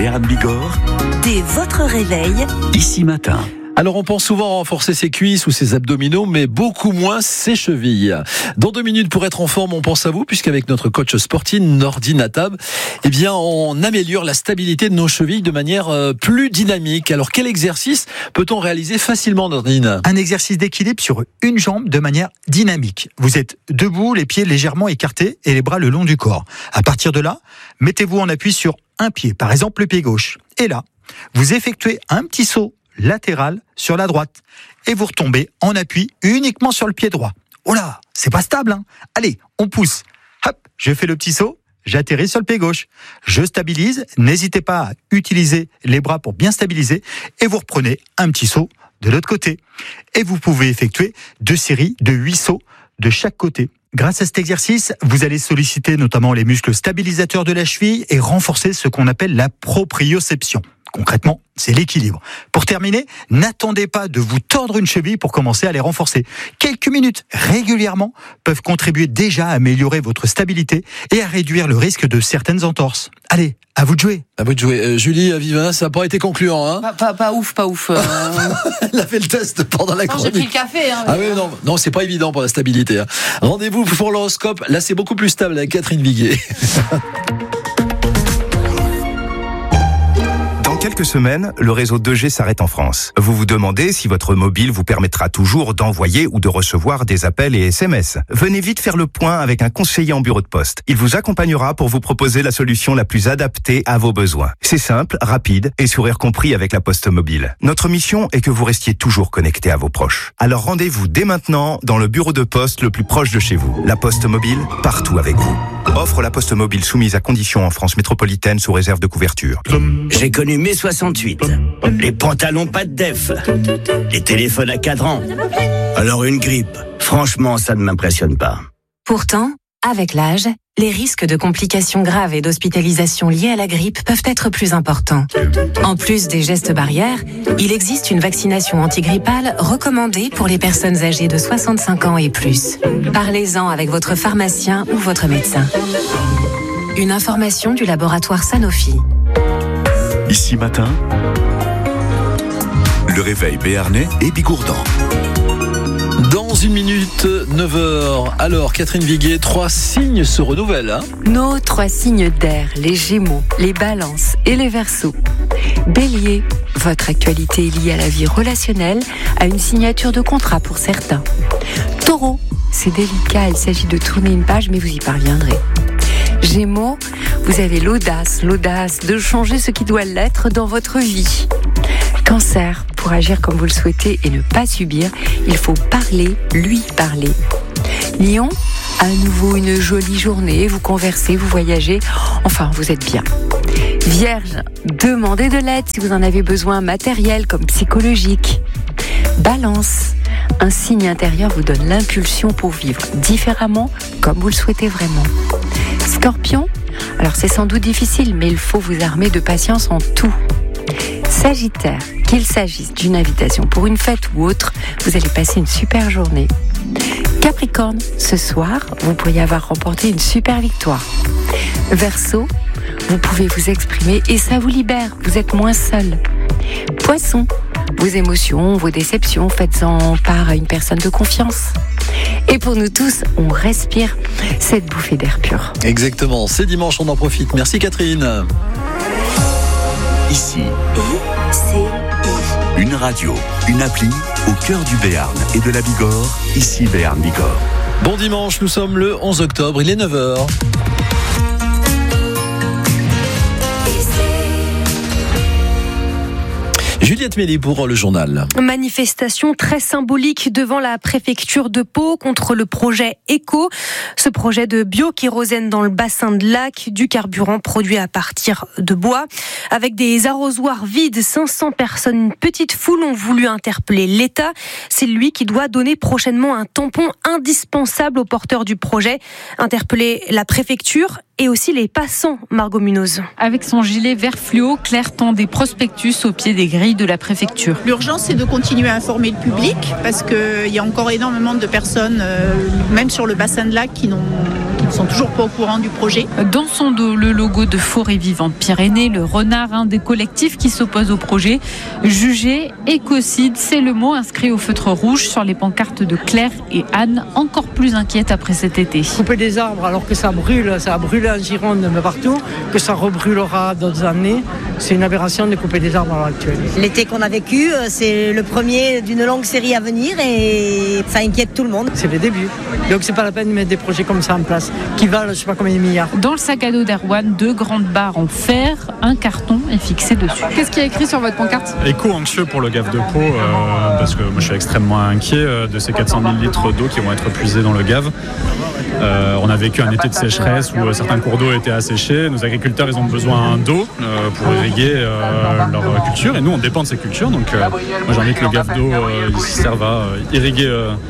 Béarn Bigorre, Dès votre réveil, ici matin. Alors on pense souvent à renforcer ses cuisses ou ses abdominaux, mais beaucoup moins ses chevilles. Dans 2 minutes, pour être en forme, on pense à vous, puisqu'avec notre coach sportif, Nordine Natab, on améliore la stabilité de nos chevilles de manière plus dynamique. Alors quel exercice peut-on réaliser facilement, Nordine ? Un exercice d'équilibre sur une jambe de manière dynamique. Vous êtes debout, les pieds légèrement écartés et les bras le long du corps. À partir de là, mettez-vous en appui sur un pied, par exemple le pied gauche. Et là, vous effectuez un petit saut latéral sur la droite et vous retombez en appui uniquement sur le pied droit. Oh là, c'est pas stable, hein. Allez, on pousse. Hop, je fais le petit saut, j'atterris sur le pied gauche. Je stabilise, n'hésitez pas à utiliser les bras pour bien stabiliser et vous reprenez un petit saut de l'autre côté. Et vous pouvez effectuer 2 séries de 8 sauts de chaque côté. Grâce à cet exercice, vous allez solliciter notamment les muscles stabilisateurs de la cheville et renforcer ce qu'on appelle la proprioception. Concrètement, c'est l'équilibre. Pour terminer, n'attendez pas de vous tordre une cheville pour commencer à les renforcer. Quelques minutes régulièrement peuvent contribuer déjà à améliorer votre stabilité et à réduire le risque de certaines entorses. Allez, à vous de jouer. À vous de jouer. Julie, Vivin, ça n'a pas été concluant, hein ? Pas ouf. Elle a fait le test pendant la chronique. J'ai pris le café. Ah oui, non, c'est pas évident pour la stabilité. Hein. Rendez-vous pour l'horoscope. Là, c'est beaucoup plus stable avec Catherine Viguier. Dans quelques semaines, le réseau 2G s'arrête en France. Vous vous demandez si votre mobile vous permettra toujours d'envoyer ou de recevoir des appels et SMS. Venez vite faire le point avec un conseiller en bureau de poste. Il vous accompagnera pour vous proposer la solution la plus adaptée à vos besoins. C'est simple, rapide et sourire compris avec la Poste Mobile. Notre mission est que vous restiez toujours connecté à vos proches. Alors rendez-vous dès maintenant dans le bureau de poste le plus proche de chez vous. La Poste Mobile, partout avec vous. Offre la Poste Mobile soumise à conditions en France métropolitaine sous réserve de couverture. J'ai connu mai 68, les pantalons pas de def, les téléphones à cadran. Alors une grippe, franchement ça ne m'impressionne pas. Pourtant, avec l'âge, les risques de complications graves et d'hospitalisation liées à la grippe peuvent être plus importants. En plus des gestes barrières, il existe une vaccination antigrippale recommandée pour les personnes âgées de 65 ans et plus. Parlez-en avec votre pharmacien ou votre médecin. Une information du laboratoire Sanofi. Ici matin, le réveil béarnais et bigourdan. Dans 1 minute, 9h. Alors, Catherine Viguier, 3 signes se renouvellent. Hein ? Nos 3 signes d'air, les Gémeaux, les Balances et les Verseaux. Bélier, votre actualité est liée à la vie relationnelle, à une signature de contrat pour certains. Taureau, c'est délicat, il s'agit de tourner une page, mais vous y parviendrez. Gémeaux, vous avez l'audace de changer ce qui doit l'être dans votre vie. Cancer, pour agir comme vous le souhaitez et ne pas subir, il faut parler, lui parler. Lion, à nouveau une jolie journée, vous conversez, vous voyagez, enfin vous êtes bien. Vierge, demandez de l'aide si vous en avez besoin, matériel comme psychologique. Balance, un signe intérieur vous donne l'impulsion pour vivre différemment comme vous le souhaitez vraiment. Scorpion, alors c'est sans doute difficile, mais il faut vous armer de patience en tout. Sagittaire, qu'il s'agisse d'une invitation pour une fête ou autre, vous allez passer une super journée. Capricorne, ce soir, vous pourriez avoir remporté une super victoire. Verseau, vous pouvez vous exprimer et ça vous libère, vous êtes moins seul. Poisson, vos émotions, vos déceptions, faites-en part à une personne de confiance. Et pour nous tous, on respire cette bouffée d'air pur. Exactement, c'est dimanche, on en profite. Merci Catherine. Ici, une radio, une appli au cœur du Béarn et de la Bigorre. Ici Béarn Bigorre. Bon dimanche, nous sommes le 11 octobre, il est 9h. Juliette Méli pour le journal. Manifestation très symbolique devant la préfecture de Pau contre le projet ECO. Ce projet de biokérosène dans le bassin de lac, du carburant produit à partir de bois. Avec des arrosoirs vides, 500 personnes, une petite foule ont voulu interpeller l'État. C'est lui qui doit donner prochainement un tampon indispensable aux porteurs du projet. Interpeller la préfecture et aussi les passants, Margot Munoz. Avec son gilet vert fluo, Claire tend des prospectus au pied des grilles de la préfecture. L'urgence, c'est de continuer à informer le public parce qu'il y a encore énormément de personnes, même sur le bassin de lac, qui ne Ils sont toujours pas au courant du projet. Dans son dos, le logo de Forêt Vivante Pyrénées, le renard, un des collectifs qui s'oppose au projet. Jugé écocide, c'est le mot inscrit au feutre rouge sur les pancartes de Claire et Anne, encore plus inquiètes après cet été. Couper des arbres alors que ça a brûlé en Gironde mais partout, que ça rebrûlera d'autres années, c'est une aberration de couper des arbres à l'heure actuelle. L'été qu'on a vécu, c'est le premier d'une longue série à venir et ça inquiète tout le monde. C'est le début, donc c'est pas la peine de mettre des projets comme ça en place, qui valent je sais pas combien de milliards. Dans le sac à dos d'Erwan, 2 grandes barres en fer, un carton est fixé dessus. Qu'est-ce qui est écrit sur votre pancarte ? Éco-anxieux pour le gave de Pau, parce que moi je suis extrêmement inquiet de ces 400 000 litres d'eau qui vont être puisés dans le gave. On a vécu un été de sécheresse où certains cours d'eau étaient asséchés. Nos agriculteurs, ils ont besoin d'eau pour irriguer leur culture. Et nous, on dépend de ces cultures. Donc, moi, j'ai envie que le gave d'eau il serve à irriguer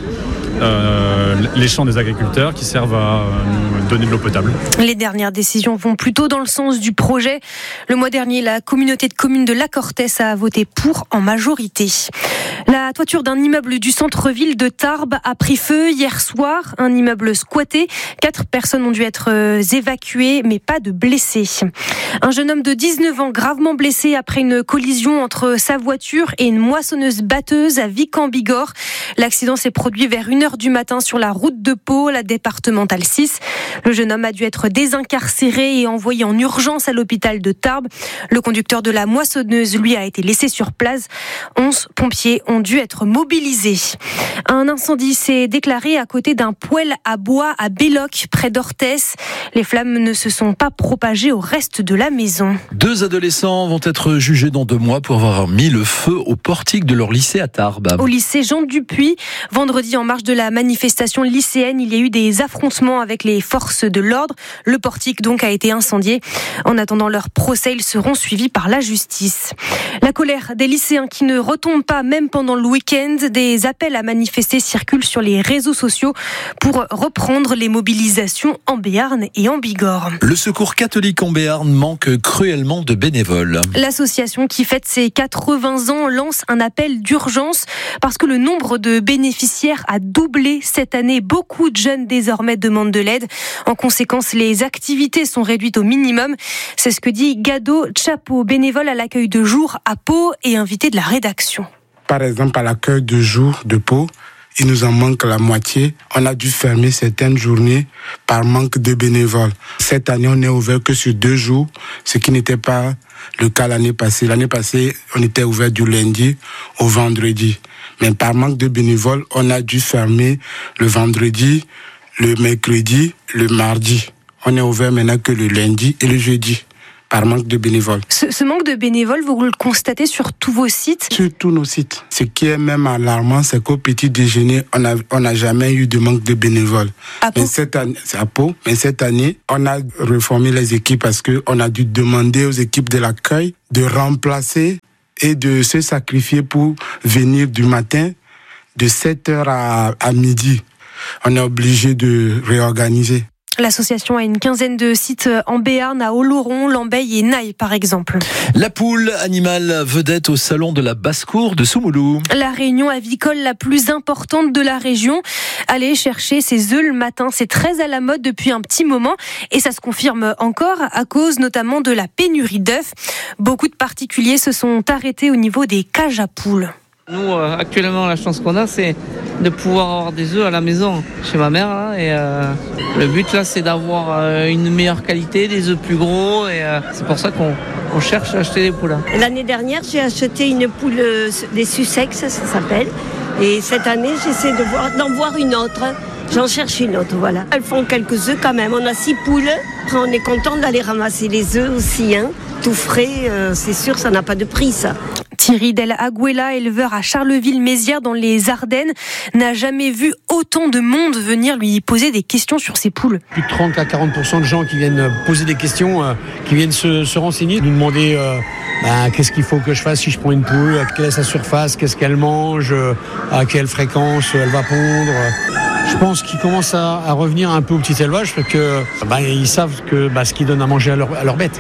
les champs des agriculteurs, qui servent à nous donner de l'eau potable. Les dernières décisions vont plutôt dans le sens du projet. Le mois dernier, la communauté de communes de La Cortès a voté pour en majorité. La toiture d'un immeuble du centre-ville de Tarbes a pris feu hier soir. Un immeuble squatté. 4 personnes ont dû être évacuées, mais pas de blessés. Un jeune homme de 19 ans gravement blessé après une collision entre sa voiture et une moissonneuse-batteuse à Vic-en-Bigorre. L'accident s'est produit vers 1h du matin sur la route de Pau, la départementale 6. Le jeune homme a dû être désincarcéré et envoyé en urgence à l'hôpital de Tarbes. Le conducteur de la moissonneuse, lui, a été laissé sur place. 11 pompiers ont dû être mobilisés. Un incendie s'est déclaré à côté d'un poêle à bois à Belloc, près d'Orthès. Les flammes ne se sont pas propagées au reste de la maison. 2 adolescents vont être jugés dans 2 mois pour avoir mis le feu au portique de leur lycée à Tarbes. Au lycée Jean Dupuis, vendredi en marge de la manifestation lycéenne, il y a eu des affrontements avec les forces de l'ordre. Le portique donc a été incendié. En attendant leur procès, ils seront suivis par la justice. La colère des lycéens qui ne retombent pas même pendant le week-end. Des appels à manifester circulent sur les réseaux sociaux pour reprendre les mobilisations en Béarn et en Bigorre. Le Secours catholique en Béarn manque cruellement de bénévoles. L'association qui fête ses 80 ans lance un appel d'urgence parce que le nombre de bénéficiaires a doublé cette année. Beaucoup de jeunes désormais demandent de l'aide. En conséquence, les activités sont réduites au minimum. C'est ce que dit Gado Chapeau, bénévole à l'accueil de jour à Pau et invité de la rédaction. Par exemple, à l'accueil de jour de Pau, il nous en manque la moitié. On a dû fermer certaines journées par manque de bénévoles. Cette année, on n'est ouvert que sur 2 jours, ce qui n'était pas le cas l'année passée. L'année passée, on était ouvert du lundi au vendredi. Mais par manque de bénévoles, on a dû fermer le vendredi, le mercredi, le mardi. On est ouvert maintenant que le lundi et le jeudi, par manque de bénévoles. Ce manque de bénévoles, vous le constatez sur tous vos sites ? Sur tous nos sites. Ce qui est même alarmant, c'est qu'au petit déjeuner, on n'a jamais eu de manque de bénévoles. Mais cette année, c'est à Pau. Mais cette année, on a reformé les équipes parce qu'on a dû demander aux équipes de l'accueil de remplacer et de se sacrifier pour venir du matin de 7h à midi. On est obligé de réorganiser. L'association a une quinzaine de sites en Béarn, à Oloron, Lambeille et Naï par exemple. La poule, animal vedette au salon de la basse-cour de Soumoulou. La réunion avicole la plus importante de la région. Aller chercher ses œufs le matin, c'est très à la mode depuis un petit moment et ça se confirme encore à cause notamment de la pénurie d'œufs. Beaucoup de particuliers se sont arrêtés au niveau des cages à poules. Nous, actuellement, la chance qu'on a, c'est de pouvoir avoir des œufs à la maison, chez ma mère. Là, et le but, là, c'est d'avoir une meilleure qualité, des œufs plus gros. Et c'est pour ça qu'on cherche à acheter des poules. L'année dernière, j'ai acheté une poule des Sussex, ça s'appelle. Et cette année, j'essaie d'en voir une autre. J'en cherche une autre, voilà. Elles font quelques œufs quand même. On a 6 poules. Après, on est content d'aller ramasser les œufs aussi. Tout frais, c'est sûr, ça n'a pas de prix, ça. Thierry Del Aguela, éleveur à Charleville-Mézières dans les Ardennes, n'a jamais vu autant de monde venir lui poser des questions sur ses poules. Plus de 30 à 40% de gens qui viennent poser des questions, qui viennent se renseigner, nous demander qu'est-ce qu'il faut que je fasse si je prends une poule, quelle est sa surface, qu'est-ce qu'elle mange, à quelle fréquence elle va pondre. Je pense qu'ils commencent à revenir un peu au petit élevage parce que ils savent que ce qu'ils donnent à manger à leurs bêtes.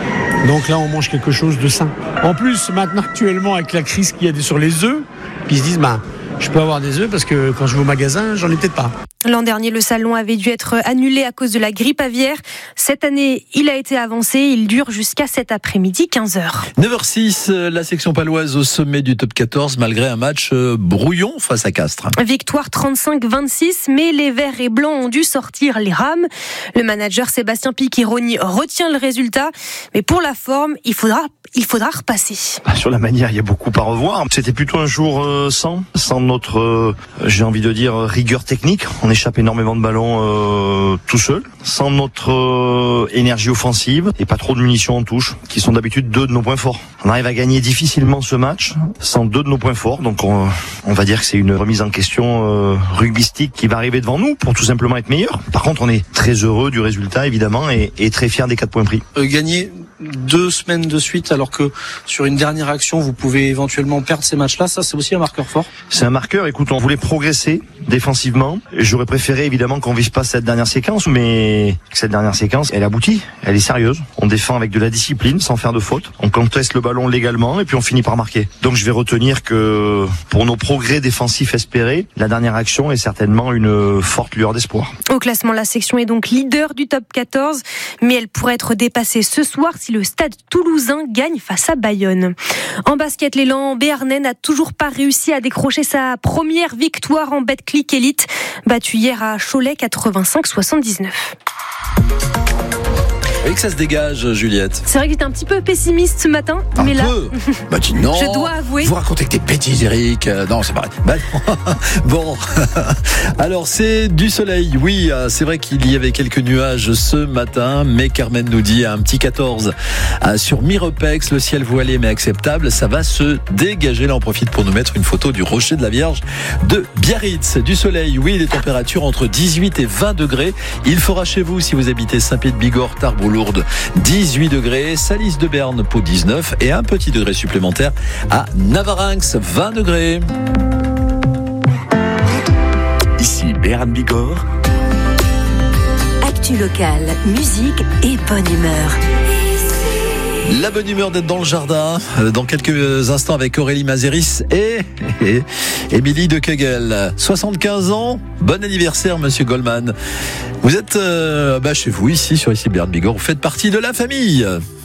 Donc là, on mange quelque chose de sain. En plus, maintenant, actuellement, avec la crise qu'il y a sur les œufs, ils se disent, je peux avoir des œufs parce que quand je vais au magasin, j'en ai peut-être pas. L'an dernier, le salon avait dû être annulé à cause de la grippe aviaire. Cette année, il a été avancé. Il dure jusqu'à cet après-midi, 15h. 9h06, la section paloise au sommet du top 14, malgré un match brouillon face à Castres. Victoire 35-26, mais les verts et blancs ont dû sortir les rames. Le manager Sébastien Picchironi retient le résultat, mais pour la forme, il faudra repasser. Sur la manière, il y a beaucoup à revoir. C'était plutôt un jour sans notre, j'ai envie de dire, rigueur technique. On échappe énormément de ballons tout seul, sans notre énergie offensive et pas trop de munitions en touche, qui sont d'habitude 2 de nos points forts. On arrive à gagner difficilement ce match sans 2 de nos points forts, donc on va dire que c'est une remise en question rugbystique qui va arriver devant nous pour tout simplement être meilleur. Par contre, on est très heureux du résultat évidemment et très fiers des 4 points pris. Gagner 2 semaines de suite alors que sur une dernière action vous pouvez éventuellement perdre ces matchs-là, ça c'est aussi un marqueur fort. C'est un marqueur, écoute, on voulait progresser défensivement. J'aurais préféré évidemment qu'on vive pas cette dernière séquence, mais cette dernière séquence, elle aboutit, elle est sérieuse. On défend avec de la discipline, sans faire de faute. On conteste le ballon légalement et puis on finit par marquer. Donc je vais retenir que pour nos progrès défensifs espérés, la dernière action est certainement une forte lueur d'espoir. Au classement, la section est donc leader du top 14, mais elle pourrait être dépassée ce soir si le Stade Toulousain gagne face à Bayonne. En basket, l'élan béarnais n'a toujours pas réussi à décrocher sa première victoire en Betclic Elite, battu hier à Cholet 85-79. Et que ça se dégage, Juliette. C'est vrai que j'étais un petit peu pessimiste ce matin, mais là, non, je dois avouer. Vous racontez que des bêtises, Eric. Non, c'est pareil. Bon, alors c'est du soleil. Oui, c'est vrai qu'il y avait quelques nuages ce matin, mais Carmen nous dit un petit 14 sur Mirepex, le ciel voilé mais acceptable. Ça va se dégager. Là, on profite pour nous mettre une photo du rocher de la Vierge de Biarritz. Du soleil, oui, les températures entre 18 et 20 degrés. Il fera chez vous si vous habitez Saint-Pied-de-Bigorre, Tarbes, Lourdes, 18 degrés, Salis de Berne, Pau 19 et un petit degré supplémentaire à Navarinx, 20 degrés. Ici Béarn Bigorre. Actu locale, musique et bonne humeur. La bonne humeur d'être dans le jardin dans quelques instants avec Aurélie Mazéris et Émilie de Kegel. 75 ans, bon anniversaire Monsieur Goldman. Vous êtes chez vous ici sur Béarn Bigorre, vous faites partie de la famille.